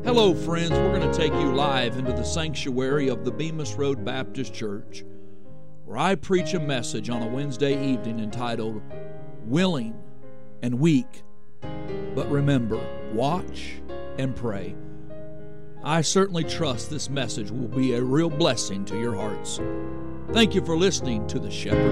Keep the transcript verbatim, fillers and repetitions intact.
Hello, friends. We're going to take you live into the sanctuary of the Bemis Road Baptist Church, where I preach a message on a Wednesday evening entitled, Willing and Weak, but remember, watch and pray. I certainly trust this message will be a real blessing to your hearts. Thank you for listening to the Shepherd